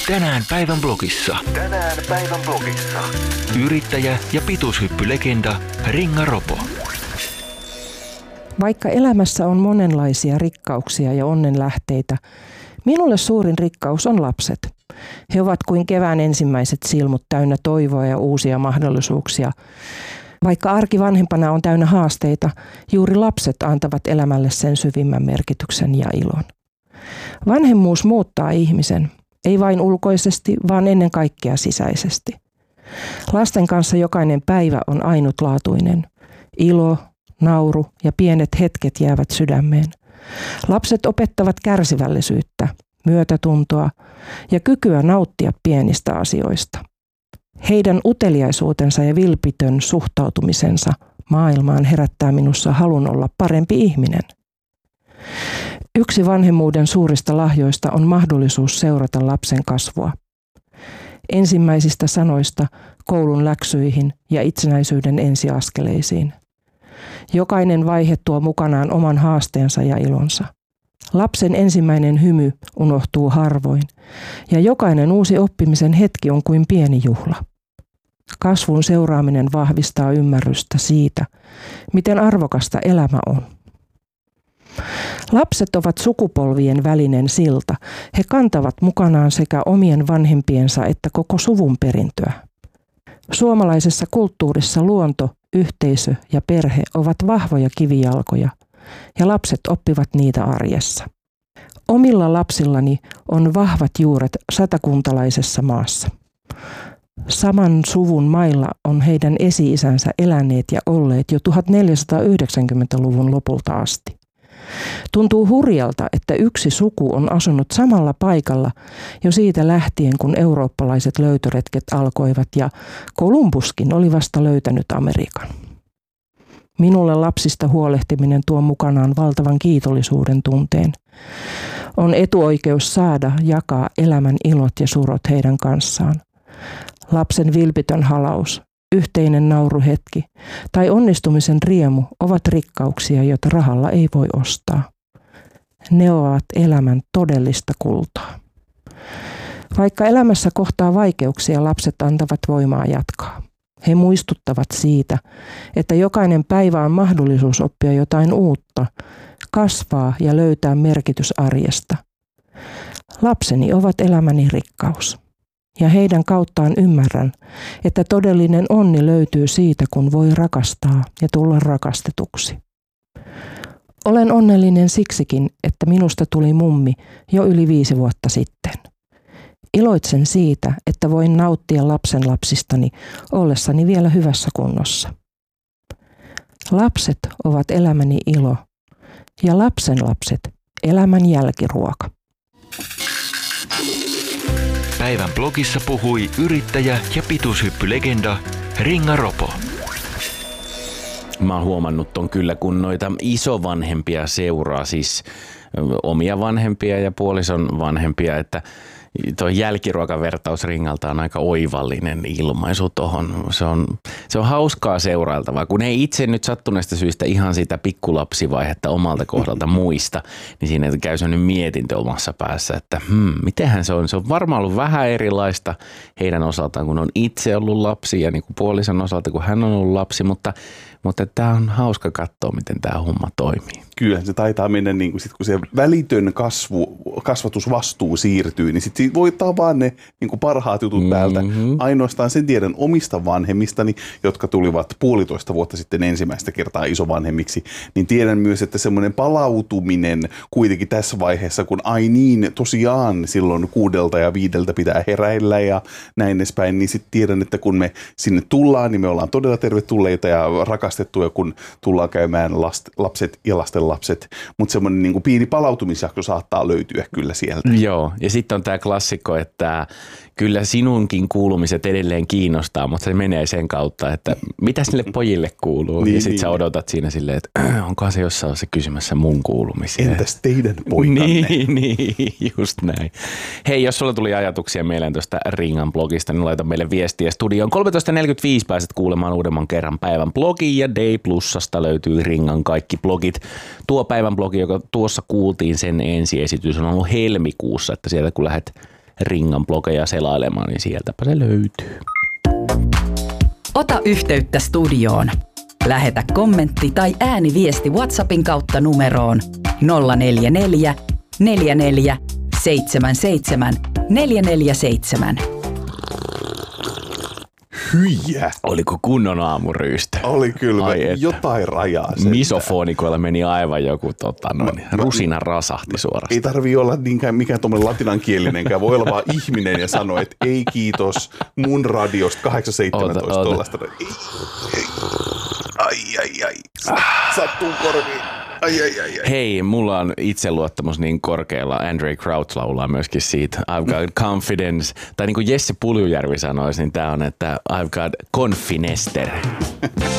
Tänään päivän blogissa. Yrittäjä ja pituushyppylegenda Ringa Ropo. Vaikka elämässä on monenlaisia rikkauksia ja onnenlähteitä, minulle suurin rikkaus on lapset. He ovat kuin kevään ensimmäiset silmut täynnä toivoa ja uusia mahdollisuuksia. Vaikka arki vanhempana on täynnä haasteita, juuri lapset antavat elämälle sen syvimmän merkityksen ja ilon. Vanhemmuus muuttaa ihmisen, ei vain ulkoisesti, vaan ennen kaikkea sisäisesti. Lasten kanssa jokainen päivä on ainutlaatuinen. Ilo, nauru ja pienet hetket jäävät sydämeen. Lapset opettavat kärsivällisyyttä, myötätuntoa ja kykyä nauttia pienistä asioista. Heidän uteliaisuutensa ja vilpitön suhtautumisensa maailmaan herättää minussa halun olla parempi ihminen. Yksi vanhemmuuden suurista lahjoista on mahdollisuus seurata lapsen kasvua. Ensimmäisistä sanoista koulun läksyihin ja itsenäisyyden ensiaskeleisiin. Jokainen vaihe tuo mukanaan oman haasteensa ja ilonsa. Lapsen ensimmäinen hymy unohtuu harvoin, ja jokainen uusi oppimisen hetki on kuin pieni juhla. Kasvun seuraaminen vahvistaa ymmärrystä siitä, miten arvokasta elämä on. Lapset ovat sukupolvien välinen silta. He kantavat mukanaan sekä omien vanhempiensa että koko suvun perintöä. Suomalaisessa kulttuurissa luonto, yhteisö ja perhe ovat vahvoja kivijalkoja, ja lapset oppivat niitä arjessa. Omilla lapsillani on vahvat juuret satakuntalaisessa maassa. Saman suvun mailla on heidän esi-isänsä eläneet ja olleet jo 1490-luvun lopulta asti. Tuntuu hurjalta, että yksi suku on asunut samalla paikalla jo siitä lähtien, kun eurooppalaiset löytöretket alkoivat ja Kolumbuskin oli vasta löytänyt Amerikan. Minulle lapsista huolehtiminen tuo mukanaan valtavan kiitollisuuden tunteen. On etuoikeus saada jakaa elämän ilot ja surot heidän kanssaan. Lapsen vilpitön halaus, yhteinen nauruhetki tai onnistumisen riemu ovat rikkauksia, joita rahalla ei voi ostaa. Ne ovat elämän todellista kultaa. Vaikka elämässä kohtaa vaikeuksia, lapset antavat voimaa jatkaa. He muistuttavat siitä, että jokainen päivä on mahdollisuus oppia jotain uutta, kasvaa ja löytää merkitys arjesta. Lapseni ovat elämäni rikkaus. Ja heidän kauttaan ymmärrän, että todellinen onni löytyy siitä, kun voi rakastaa ja tulla rakastetuksi. Olen onnellinen siksikin, että minusta tuli mummi jo yli 5 vuotta sitten. Iloitsen siitä, että voin nauttia lapsenlapsistani ollessani vielä hyvässä kunnossa. Lapset ovat elämäni ilo ja lapsenlapset elämän jälkiruoka. Päivän blogissa puhui yrittäjä ja pituushyppylegenda Ringa Ropo. Mä oon huomannut ton kyllä, kun noita isovanhempia seuraa, siis omia vanhempia ja puolison vanhempia, että tuo jälkiruokavertaus Ringalta on aika oivallinen ilmaisu tohon. Se on hauskaa seurailtavaa. Kun ei itse nyt sattuneesta syystä ihan sitä pikkulapsivaihetta omalta kohdalta muista, niin siinä käy sellainen mietintö omassa päässä, että mitenhän se on. Se on varmaan ollut vähän erilaista heidän osaltaan, kun on itse ollut lapsi ja niin kuin puolison osalta, kun hän on ollut lapsi, mutta tämä on hauska katsoa, miten tämä homma toimii. Kyllä, se taitaa mennä niin kuin sit, kun se välitön kasvatusvastuu siirtyy, niin sitten voi ottaa vaan ne niin kuin parhaat jutut täältä. Ainoastaan sen tiedän omista vanhemmistani, jotka tulivat 1,5 vuotta sitten ensimmäistä kertaa isovanhemmiksi, niin tiedän myös, että semmoinen palautuminen kuitenkin tässä vaiheessa, kun ai niin, tosiaan silloin 6 ja 5 pitää heräillä ja näin edespäin, niin sitten tiedän, että kun me sinne tullaan, niin me ollaan todella tervetulleita ja rakastettuja, kun tullaan käymään lapset ja lastenlapset, mutta semmoinen niin kuin pieni palautumisjakso saattaa löytyä kyllä sieltä. Joo, ja sitten on tämä klassikko, että kyllä sinunkin kuulumiset edelleen kiinnostaa, mutta se menee sen kautta, että mitä sille pojille kuuluu. Niin, ja sitten sä odotat siinä silleen, että onkohan se jossain vaiheessa kysymässä mun kuulumisia. Entäs teidän poikanne? Niin, just näin. Hei, jos sulla tuli ajatuksia mieleen tuosta Ringan blogista, niin laita meille viestiä studioon. 13.45 pääset kuulemaan uudemman kerran päivän blogi ja Day Plusasta löytyy Ringan kaikki blogit. Tuo päivän blogi, joka tuossa kuultiin, sen ensiesitys on ollut helmikuussa, että sieltä kun lähdet Ringan blogeja selailemaan, niin sieltäpä se löytyy. Ota yhteyttä studioon. Lähetä kommentti tai ääniviesti WhatsAppin kautta numeroon 044 44 77 447. Hyjä. Oliko kunnon aamuryystä? Oli kyllä, jotain rajaa. Misofonikoilla meni aivan joku rusina rasahti suorastaan. Ei tarvii olla niinkään mikään tuommoinen latinankielinenkään. Voi olla vaan ihminen ja sanoa, että ei kiitos mun radiosta 817 tuollaista. Ai. Sattuu korviin. Ai. Hei, mulla on itseluottamus niin korkealla. Andre Crouch laulaa myöskin siitä. I've got confidence. Tai niin kuin Jesse Puljujärvi sanoisi, niin tää on, että I've got confinester.